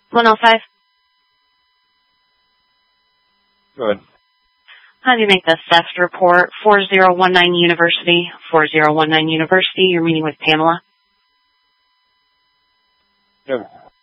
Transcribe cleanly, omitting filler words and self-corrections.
105. Go ahead. How do you make the theft report? 4019 University. 4019 University. You're meeting with Pamela. Yeah.